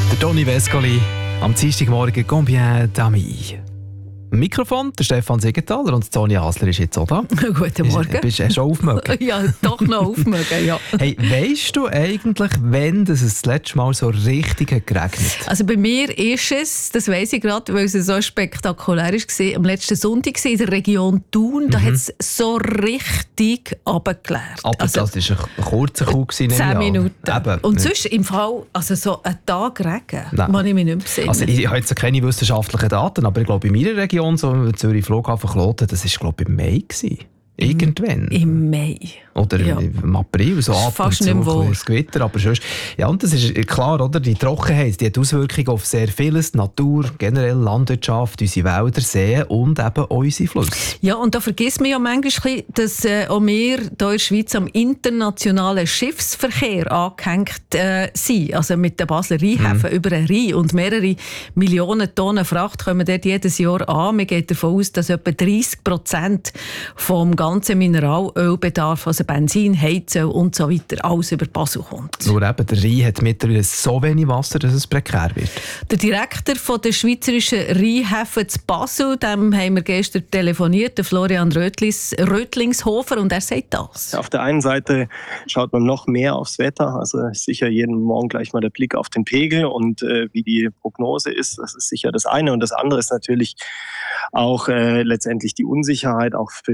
Der Toni Vescoli am Dienstagmorgen «Combien d'amis?» Mikrofon, der Stefan Siegenthaler und Sonja Hasler ist jetzt auch da. Guten Morgen. Bist du schon aufgemögen? Ja, doch noch aufmögen, ja. Hey, weisst du eigentlich, wann das letzte Mal so richtig hat geregnet? Also bei mir ist es, das weiss ich gerade, weil es so spektakulär war, am letzten Sonntag in der Region Thun, da hat es so richtig runtergeleert. Aber also, das war ein kurzer Coup. 10 Minuten. Eben. Und sonst im Fall, also so einen Tag Regen, kann ich mich nicht mehr sehen. Also ich habe jetzt keine wissenschaftlichen Daten, aber ich glaube in meiner Region, so Zürich Flughafen Kloten, das war glaube ich im Mai gewesen. Irgendwann. Im Mai. Oder ja. Im April, so ab fast und zu nicht wahr. das Gewitter, aber sonst. Ja, und das ist klar, oder? Die Trockenheit, die hat Auswirkungen auf sehr vieles, Natur, generell Landwirtschaft, unsere Wälder, Seen und eben auch unsere Flüsse. Ja, und da vergisst man ja manchmal, dass auch wir hier in der Schweiz am internationalen Schiffsverkehr angehängt sind. Also mit den Basler Rheinhäfen über den Rhein. Und mehrere Millionen Tonnen Fracht kommen dort jedes Jahr an. Man geht davon aus, dass etwa 30% vom ganzen Mineralölbedarf, also Benzin, Heizöl und so weiter, alles über Basel kommt. Nur eben, der Rhein hat mittlerweile so wenig Wasser, dass es prekär wird. Der Direktor von der schweizerischen Rheinhäfen zu Basel, dem haben wir gestern telefoniert, der Florian Rötlingshofer, und er sagt das. Auf der einen Seite schaut man noch mehr aufs Wetter, also sicher jeden Morgen gleich mal der Blick auf den Pegel und wie die Prognose ist, das ist sicher das eine. Und das andere ist natürlich auch letztendlich die Unsicherheit, auch für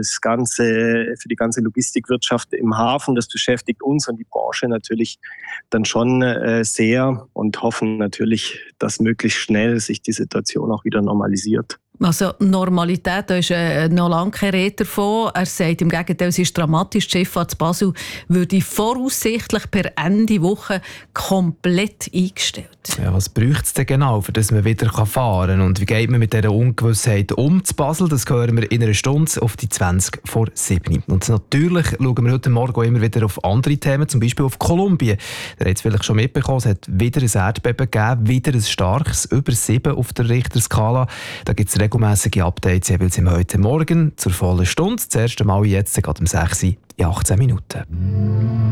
die ganze Logistikwirtschaft im Hafen. Das beschäftigt uns und die Branche natürlich dann schon sehr und hoffen natürlich, dass möglichst schnell sich die Situation auch wieder normalisiert. Also Normalität, da ist noch lange keine Rede davon. Er sagt im Gegenteil, es ist dramatisch. Die Schifffahrt zu Basel würde voraussichtlich per Ende Woche komplett eingestellt. Ja, was braucht es denn genau, für dass man wieder fahren kann? Und wie geht man mit dieser Ungewissheit um zu Basel? Das hören wir in einer Stunde auf die 20 vor 7. Und natürlich schauen wir heute Morgen auch immer wieder auf andere Themen, zum Beispiel auf Kolumbien. Ihr habt es vielleicht schon mitbekommen, es hat wieder ein Erdbeben gegeben, wieder ein starkes, über 7 auf der Richterskala. Da gibt es regelmässige Updates jeweils heute Morgen zur vollen Stunde. Das erste Mal jetzt, gerade um 6 Uhr in 18 Minuten.